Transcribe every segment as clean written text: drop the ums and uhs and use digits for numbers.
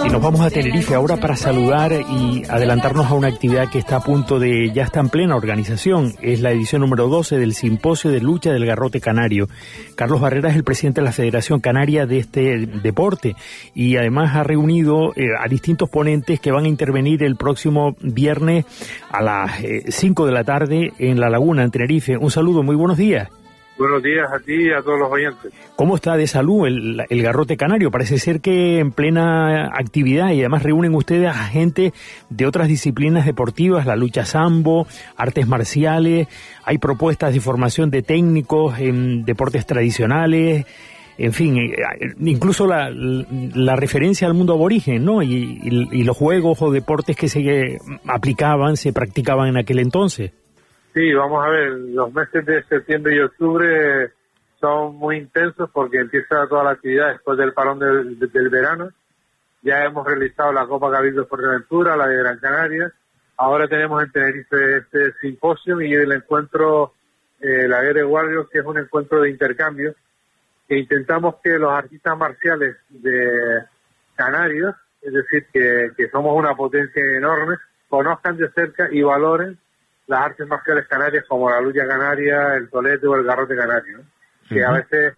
Nos vamos a Tenerife ahora para saludar y adelantarnos a una actividad que está a punto de, ya está en plena organización. Es la edición número 12 del Simposio de Lucha del Garrote Canario. Carlos Barrera es el presidente de la Federación Canaria de este deporte y además ha reunido a distintos ponentes que van a intervenir el próximo viernes a las 5 de la tarde en La Laguna, en Tenerife. Un saludo, muy buenos días. Buenos días a ti y a todos los oyentes. ¿Cómo está de salud el Garrote Canario? Parece ser que en plena actividad y además reúnen ustedes a gente de otras disciplinas deportivas, la lucha sambo, artes marciales, hay propuestas de formación de técnicos en deportes tradicionales, en fin, incluso la referencia al mundo aborigen, ¿no? Y los juegos o deportes que se practicaban en aquel entonces. Sí, vamos a ver, los meses de septiembre y octubre son muy intensos porque empieza toda la actividad después del parón del verano. Ya hemos realizado la Copa Cabildo Fuerteventura, la de Gran Canaria. Ahora tenemos en Tenerife este simposio y el encuentro, la Guerra de Warriors, que es un encuentro de intercambio, que intentamos que los artistas marciales de Canarios, es decir, que somos una potencia enorme, conozcan de cerca y valoren las artes marciales canarias como la lucha canaria, el tolete o el garrote canario, ¿no? Que a veces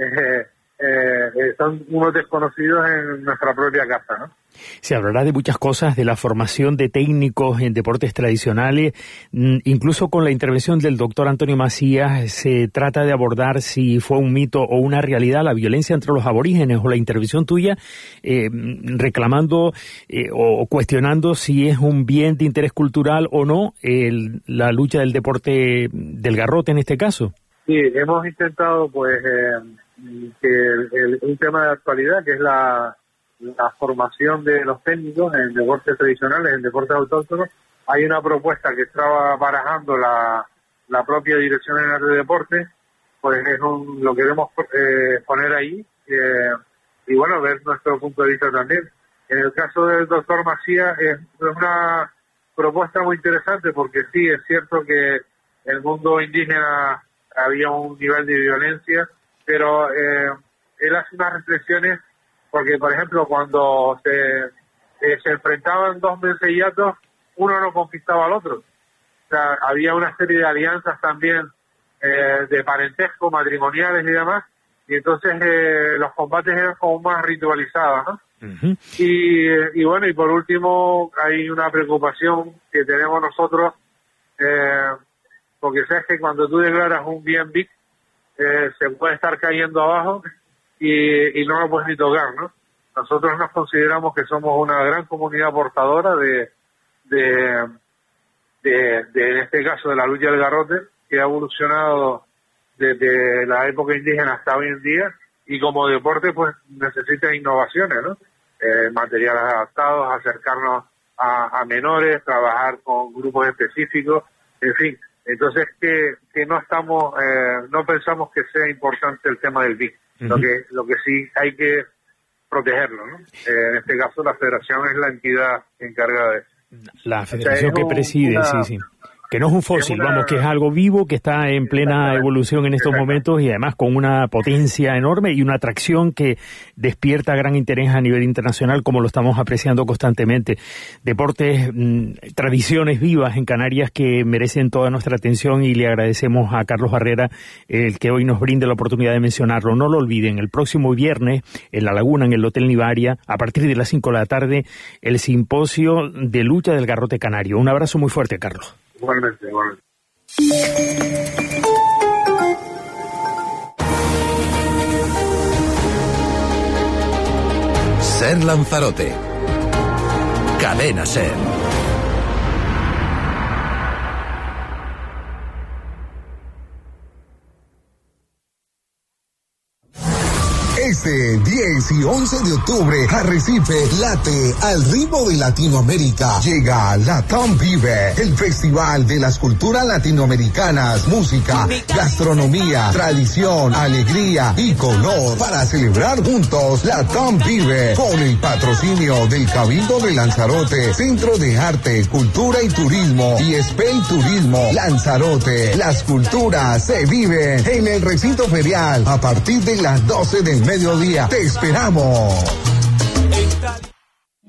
son unos desconocidos en nuestra propia casa, ¿no? Se hablará de muchas cosas, de la formación de técnicos en deportes tradicionales, incluso con la intervención del doctor Antonio Macías se trata de abordar si fue un mito o una realidad la violencia entre los aborígenes, o la intervención tuya reclamando o cuestionando si es un bien de interés cultural o no la lucha del deporte del garrote en este caso. Sí, hemos intentado pues que un tema de actualidad que es la formación de los técnicos en deportes tradicionales, en deportes autóctonos. Hay una propuesta que estaba barajando la propia Dirección General de Deportes, pues lo queremos poner ahí y bueno, ver nuestro punto de vista también. En el caso del doctor Macías es una propuesta muy interesante porque sí, es cierto que el mundo indígena había un nivel de violencia, pero él hace unas reflexiones porque, por ejemplo, cuando se enfrentaban dos mensellatos, uno no conquistaba al otro. O sea, había una serie de alianzas también de parentesco, matrimoniales y demás, y entonces los combates eran como más ritualizados, ¿no? Uh-huh. Y bueno, y por último, hay una preocupación que tenemos nosotros, porque sabes que cuando tú declaras un bien big, se puede estar cayendo abajo y no lo puedes ni tocar, ¿no? Nosotros nos consideramos que somos una gran comunidad portadora de en este caso de la lucha del garrote, que ha evolucionado desde la época indígena hasta hoy en día, y como deporte pues necesita innovaciones, ¿no? Materiales adaptados, acercarnos a menores, trabajar con grupos específicos, en fin. Entonces que no estamos, no pensamos que sea importante el tema del BIC. Uh-huh. Lo que sí hay que protegerlo, ¿no? En este caso la federación es la entidad encargada de eso. La federación que preside, sí. Que no es un fósil, que es algo vivo, que está en plena evolución en estos momentos y además con una potencia enorme y una atracción que despierta gran interés a nivel internacional, como lo estamos apreciando constantemente. Deportes, tradiciones vivas en Canarias que merecen toda nuestra atención, y le agradecemos a Carlos Barrera el que hoy nos brinde la oportunidad de mencionarlo. No lo olviden, el próximo viernes en La Laguna, en el Hotel Nivaria, a partir de las 5 de la tarde, el Simposio de Lucha del Garrote Canario. Un abrazo muy fuerte, Carlos. Igualmente. Ser Lanzarote. Cadena Ser. Este 10 y 11 de octubre, Arrecife late al ritmo de Latinoamérica. Llega Latam Vive, el festival de las culturas latinoamericanas, música, gastronomía, tradición, alegría y color, para celebrar juntos Latam Vive, con el patrocinio del Cabildo de Lanzarote, Centro de Arte, Cultura y Turismo y Spey Turismo Lanzarote. Las culturas se viven en el recinto ferial a partir de las 12 del mediodía. ¡Te esperamos!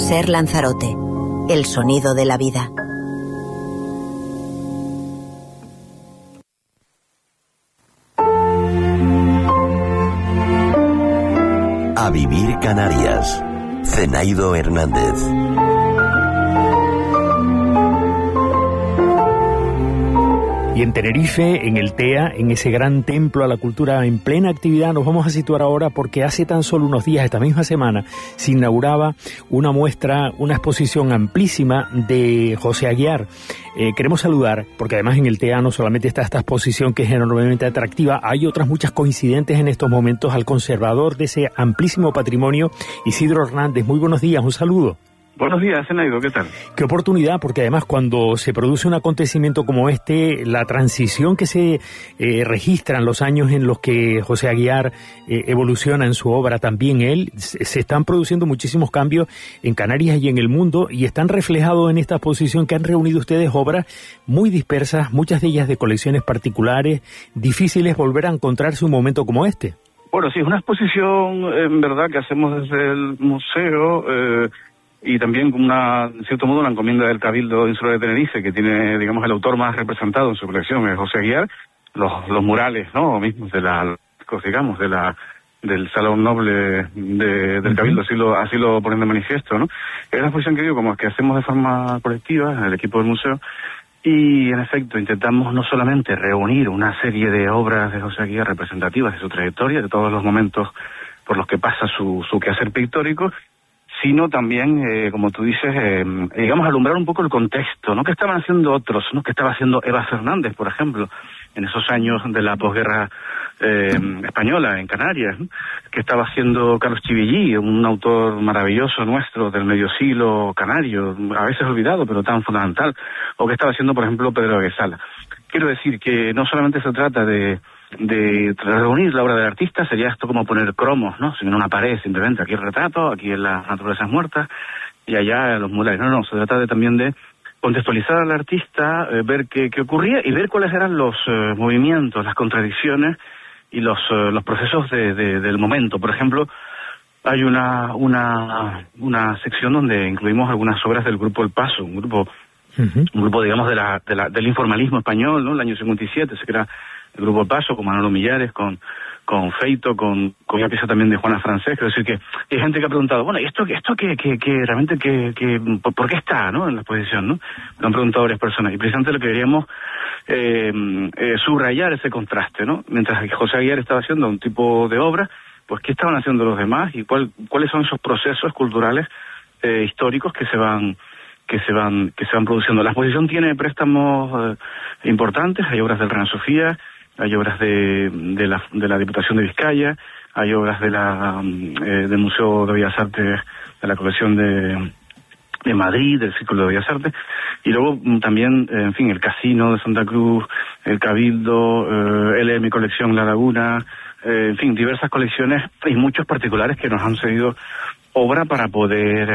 Ser Lanzarote, el sonido de la vida. A vivir Canarias. Zenaido Hernández. Y en Tenerife, en el TEA, en ese gran templo a la cultura en plena actividad, nos vamos a situar ahora porque hace tan solo unos días, esta misma semana, se inauguraba una muestra, una exposición amplísima de José Aguiar. Queremos saludar, porque además en el TEA no solamente está esta exposición que es enormemente atractiva, hay otras muchas coincidentes en estos momentos, al conservador de ese amplísimo patrimonio, Isidro Hernández. Muy buenos días, un saludo. Buenos días, Zenaido, ¿qué tal? Qué oportunidad, porque además cuando se produce un acontecimiento como este, la transición que se registra en los años en los que José Aguiar evoluciona en su obra, también él, se están produciendo muchísimos cambios en Canarias y en el mundo, y están reflejados en esta exposición que han reunido ustedes obras muy dispersas, muchas de ellas de colecciones particulares, difíciles volver a encontrarse un momento como este. Bueno, sí, es una exposición, en verdad, que hacemos desde el museo, y también con en cierto modo, una encomienda del Cabildo Insular de Tenerife, que tiene, digamos, el autor más representado en su colección, es José Aguiar, los murales, ¿no?, mismos digamos, del Salón Noble del Cabildo, así lo ponen de manifiesto, ¿no? Es una exposición que digo, como que hacemos de forma colectiva, el equipo del museo, y en efecto intentamos no solamente reunir una serie de obras de José Aguiar representativas de su trayectoria, de todos los momentos por los que pasa su quehacer pictórico, sino también, como tú dices, digamos, alumbrar un poco el contexto, ¿no?, que estaban haciendo otros, ¿no?, que estaba haciendo Eva Fernández, por ejemplo, en esos años de la posguerra española en Canarias, ¿no?, que estaba haciendo Carlos Chivillí, un autor maravilloso nuestro del medio siglo canario, a veces olvidado, pero tan fundamental, o que estaba haciendo, por ejemplo, Pedro Aguesala. Quiero decir que no solamente se trata de reunir la obra del artista, sería esto como poner cromos, ¿no?, en una pared, simplemente aquí el retrato, aquí en las naturalezas muertas y allá los murales. No, se trata también de contextualizar al artista, ver qué ocurría y ver cuáles eran los movimientos, las contradicciones y los procesos del momento. Por ejemplo, hay una sección donde incluimos algunas obras del grupo El Paso, un grupo, digamos, del informalismo español, ¿no?, el año 57 se crea el grupo El Paso, con Manolo Millares, con Feito, con una pieza también de Juana Francés. Quiero decir que hay gente que ha preguntado, bueno, ¿y esto que realmente por qué está, ¿no?, en la exposición, ¿no? Lo han preguntado varias personas, y precisamente lo que queríamos subrayar ese contraste, ¿no? Mientras José Aguiar estaba haciendo un tipo de obra, pues ¿qué estaban haciendo los demás? Y cuáles son esos procesos culturales históricos que se van produciendo. La exposición tiene préstamos importantes, hay obras del Reina Sofía, hay obras de la Diputación de Vizcaya, hay obras del Museo de Bellas Artes, de la colección de Madrid, del Círculo de Bellas Artes, y luego también, en fin, el Casino de Santa Cruz, el Cabildo, LM Colección La Laguna, en fin, diversas colecciones y muchos particulares que nos han cedido obra para poder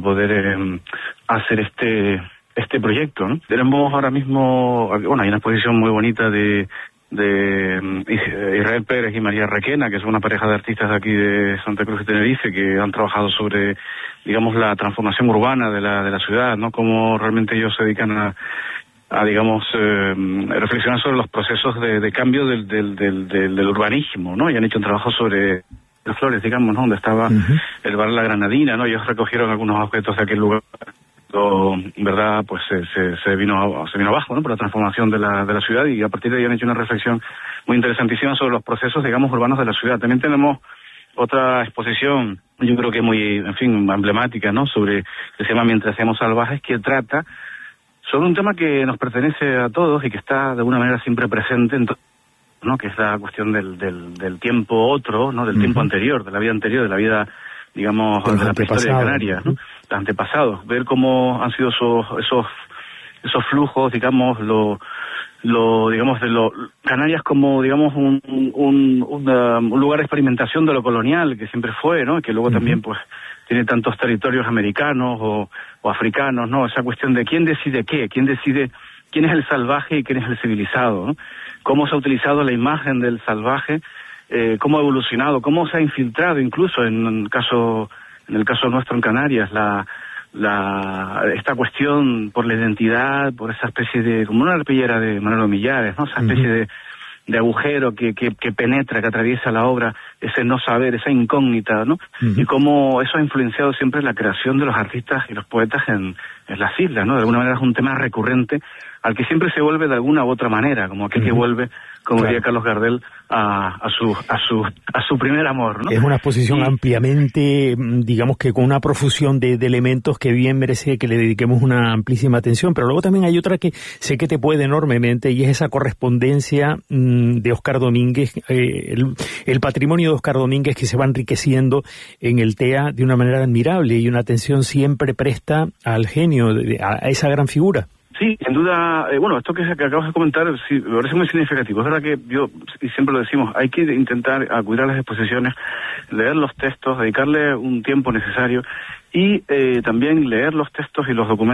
hacer este proyecto, ¿no? Tenemos ahora mismo, bueno, hay una exposición muy bonita de Israel Pérez y María Requena, que es una pareja de artistas de aquí de Santa Cruz y Tenerife, que han trabajado sobre, digamos, la transformación urbana de la ciudad, ¿no?, cómo realmente ellos se dedican a digamos, reflexionar sobre los procesos de cambio del urbanismo, ¿no? Y han hecho un trabajo sobre las Flores, digamos, ¿no?, donde estaba el bar La Granadina, ¿no? Ellos recogieron algunos objetos de aquel lugar, verdad, pues se vino abajo, ¿no?, por la transformación de la ciudad, y a partir de ahí han hecho una reflexión muy interesantísima sobre los procesos, digamos, urbanos de la ciudad. También tenemos otra exposición, yo creo que muy, en fin, emblemática, ¿no?, que se llama Mientras seamos salvajes, que trata sobre un tema que nos pertenece a todos y que está de alguna manera siempre presente, ¿no?, que es la cuestión del tiempo otro, ¿no?, del tiempo anterior, de la vida, digamos, de la prehistoria de Canarias, ¿no?, los antepasados, ver cómo han sido esos flujos, digamos, Canarias como, digamos, un lugar de experimentación de lo colonial que siempre fue, ¿no?, y que luego también, pues, tiene tantos territorios americanos o africanos, ¿no?, esa cuestión de quién decide qué, quién es el salvaje y quién es el civilizado, ¿no?, cómo se ha utilizado la imagen del salvaje, cómo ha evolucionado, cómo se ha infiltrado incluso en el caso nuestro en Canarias, esta cuestión por la identidad, por esa especie de, como una arpillera de Manolo Millares, ¿no? Esa especie de agujero que penetra, que atraviesa la obra, ese no saber, esa incógnita, ¿no? Y cómo eso ha influenciado siempre la creación de los artistas y los poetas en las islas, ¿no? De alguna manera es un tema recurrente al que siempre se vuelve de alguna u otra manera, como aquel que vuelve, como diría Carlos Gardel, a su primer amor, ¿no? Es una exposición ampliamente, digamos que con una profusión de elementos que bien merece que le dediquemos una amplísima atención, pero luego también hay otra que sé que te puede enormemente, y es esa correspondencia de Óscar Domínguez, el patrimonio de Óscar Domínguez, que se va enriqueciendo en el TEA de una manera admirable, y una atención siempre presta al genio, a esa gran figura. Sí, sin duda, bueno, esto que acabas de comentar sí, me parece muy significativo. Es verdad que y siempre lo decimos, hay que intentar acudir a las exposiciones, leer los textos, dedicarle un tiempo necesario y también leer los textos y los documentos